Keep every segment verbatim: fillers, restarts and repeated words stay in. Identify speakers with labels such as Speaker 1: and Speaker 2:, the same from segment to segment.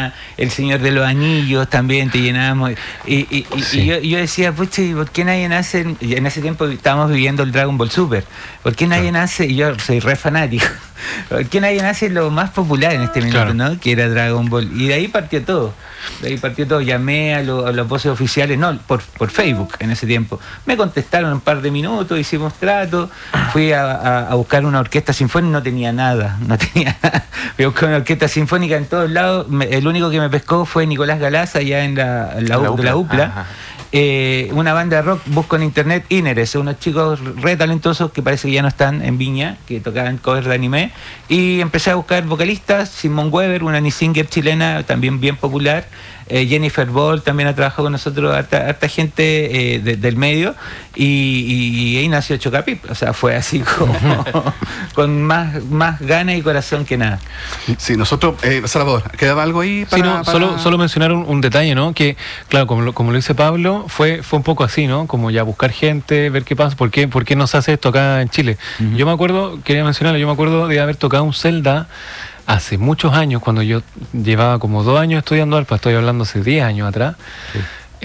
Speaker 1: Moana, El Señor de los Anillos también te llenábamos. Y, y, y, sí. y yo, yo decía, pucha, ¿por qué nadie nace? Y en ese tiempo estábamos viviendo el Dragon Ball Super. ¿Por qué nadie claro. nace? Y yo soy re fanático. ¿Por qué nadie nace lo más popular en este minuto, claro. ¿no? Que era Dragon Ball. Y de ahí partió todo. De ahí partió todo. Llamé a, lo, a los voces oficiales, no, por, por Facebook en ese tiempo. Me contestaron un par de minutos, hicimos trato. Fui a, a, a buscar una orquesta sinfónica, no tenía nada. No tenía nada. Fui a buscar una orquesta sinfónica en todos lados. Me, el único que me pescó fue Nicolás Galaz, allá en la, en la, la, U, la UPLA. Eh, una banda de rock, busco en internet Ineres, unos chicos re talentosos que parece que ya no están en Viña, que tocaban covers de anime, y empecé a buscar vocalistas. Simón Weber, una singer chilena también bien popular, eh, Jennifer Ball también ha trabajado con nosotros, harta, harta gente eh, de, del medio, y, y, y ahí nació Chocapip. O sea, fue así como con más, más ganas y corazón que nada.
Speaker 2: Sí, nosotros, eh, Salvador, ¿quedaba algo ahí para...?
Speaker 3: Sí, no, para... Solo, solo mencionar un, un detalle, ¿no? Que, claro, como lo, como lo dice Pablo, fue, fue un poco así, ¿no? Como ya buscar gente, ver qué pasa, por qué, por qué no se hace esto acá en Chile. Uh-huh. Yo me acuerdo, quería mencionarlo, yo me acuerdo de haber tocado un Zelda hace muchos años, cuando yo llevaba como dos años estudiando arpa, estoy hablando hace diez años atrás, sí.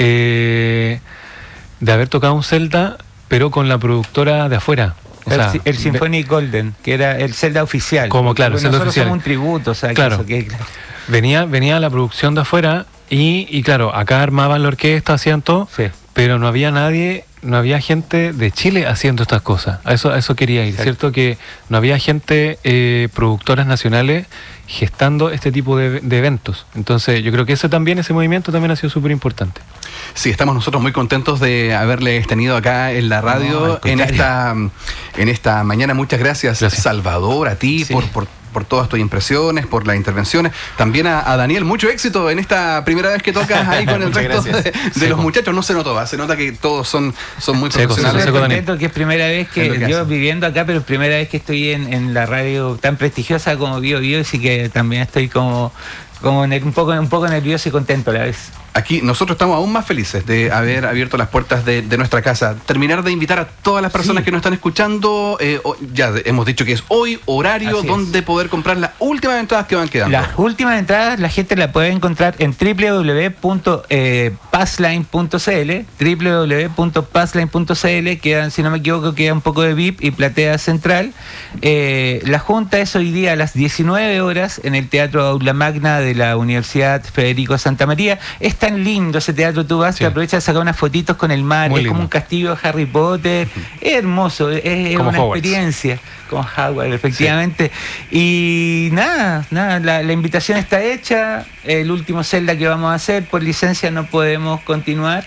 Speaker 3: eh, de haber tocado un Zelda, pero con la productora de afuera. O
Speaker 1: el,
Speaker 3: sea,
Speaker 1: el Symphonic Golden, que era el Zelda oficial.
Speaker 3: Como claro, el Zelda oficial.
Speaker 1: Somos un tributo, o sea,
Speaker 3: claro.
Speaker 1: que eso, que...
Speaker 3: venía, venía la producción de afuera y, y claro, acá armaban la orquesta, hacían todo, sí. pero no había nadie, no había gente de Chile haciendo estas cosas. A eso, a eso quería ir, Exacto. ¿cierto? Que no había gente, eh, productoras nacionales gestando este tipo de, de eventos. Entonces yo creo que ese también, ese movimiento también ha sido súper importante.
Speaker 2: Sí, estamos nosotros muy contentos de haberles tenido acá en la radio, no, en esta en esta mañana. Muchas gracias, gracias. Salvador, a ti sí. por, por, por todas tus impresiones, por las intervenciones. También a, a Daniel, mucho éxito en esta primera vez que tocas ahí con el resto de, de sí, los muchachos. No se notó, ¿va? Se nota que todos son, son muy profesionales.
Speaker 1: Estoy contento que es primera vez que, que yo hace. viviendo acá, pero es primera vez que estoy en, en la radio tan prestigiosa como Bio Bio, así que también estoy como... como un poco, un poco nervioso y contento a la vez.
Speaker 2: Aquí nosotros estamos aún más felices de haber abierto las puertas de, de nuestra casa. Terminar de invitar a todas las personas sí. que nos están escuchando. Eh, ya hemos dicho que es hoy, horario, Así donde es. poder comprar las últimas entradas que van quedando.
Speaker 1: Las últimas entradas la gente la puede encontrar en doble u doble u doble u punto passline punto c l, doble u doble u doble u punto passline punto c l. Quedan, si no me equivoco, queda un poco de V I P y platea central. Eh, la junta es hoy día a las diecinueve horas en el Teatro Aula Magna de la Universidad Federico Santa María. Es tan lindo ese teatro, tú vas, sí. te aprovechas a sacar unas fotitos con el mar, Muy es lindo. como un castillo de Harry Potter, uh-huh. es hermoso, es, es una Hogwarts. experiencia, como Hogwarts, efectivamente. Sí. Y nada, nada la, la invitación está hecha, el último Zelda que vamos a hacer, por licencia no podemos continuar,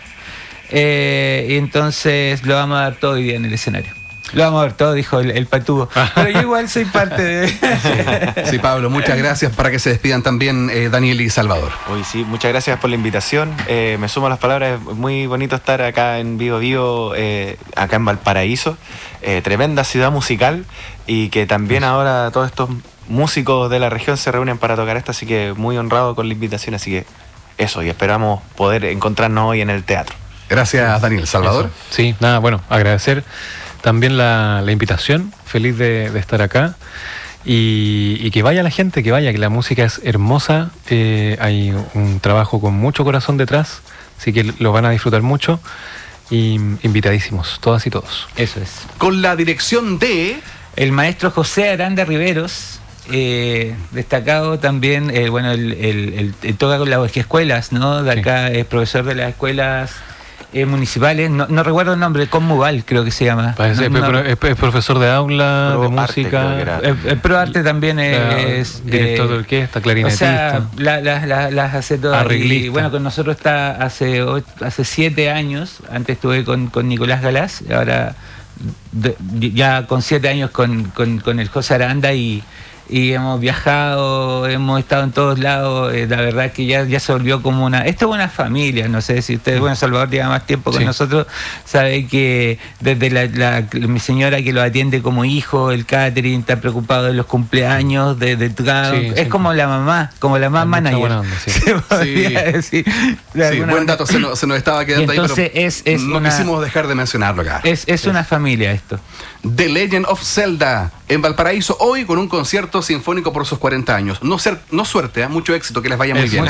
Speaker 1: eh, y entonces lo vamos a dar todo hoy día en el escenario. Lo vamos a ver todo, dijo el, el patudo. Pero yo igual soy parte de...
Speaker 2: Sí, Pablo, muchas gracias. Para que se despidan también eh, Daniel y Salvador.
Speaker 4: Uy, sí, muchas gracias por la invitación. Eh, me sumo a las palabras. Es muy bonito estar acá en Bio Bio, eh, acá en Valparaíso. Eh, tremenda ciudad musical y que también ahora todos estos músicos de la región se reúnen para tocar esto, así que muy honrado con la invitación. Así que eso, y esperamos poder encontrarnos hoy en el teatro.
Speaker 2: Gracias, Daniel. Salvador.
Speaker 3: Eso. Sí, nada, bueno, agradecer también la, la invitación, feliz de, de estar acá y, y que vaya la gente, que vaya, que la música es hermosa, eh, hay un trabajo con mucho corazón detrás, así que lo van a disfrutar mucho y invitadísimos, todas y todos.
Speaker 1: Eso es.
Speaker 2: Con la dirección de...
Speaker 1: el maestro José Aranda Riveros, eh, destacado también, eh, bueno, el, el, el, el toca con las escuelas, ¿no? De acá sí. es profesor de las escuelas... Eh, municipales, no, no recuerdo el nombre, Conmuval creo que se llama.
Speaker 3: Parece,
Speaker 1: no,
Speaker 3: no, es, es profesor de aula,
Speaker 4: Pro
Speaker 3: de música.
Speaker 1: Arte, el, el Pro Arte también es...
Speaker 3: es director eh, de orquesta, clarinetista.
Speaker 1: O sea, las la, la, la hace todas.
Speaker 3: Arreglista.
Speaker 1: Y bueno, con nosotros está hace hace siete años, antes estuve con, con Nicolás Galaz, ahora de, ya con siete años con, con, con el José Aranda y... y hemos viajado, hemos estado en todos lados, eh, la verdad es que ya, ya se volvió como una... Esto es una familia, no sé si ustedes, bueno, Salvador lleva más tiempo con sí. nosotros, sabe que desde la, la, mi señora que lo atiende como hijo, el catering, está preocupado de los cumpleaños, de, de tocar, sí, es sí. como la mamá, como la mamá manager. Onda, sí. Se podría
Speaker 2: sí.
Speaker 1: decir.
Speaker 2: Sí, buen dato, se nos, se nos estaba quedando ahí, pero
Speaker 1: es, es
Speaker 2: no
Speaker 1: una,
Speaker 2: quisimos dejar de mencionarlo acá.
Speaker 1: Es, es una familia esto.
Speaker 2: The Legend of Zelda en Valparaíso hoy con un concierto sinfónico por sus cuarenta años. No, ser, no suerte, ¿eh? Mucho éxito, que les vaya muy bien.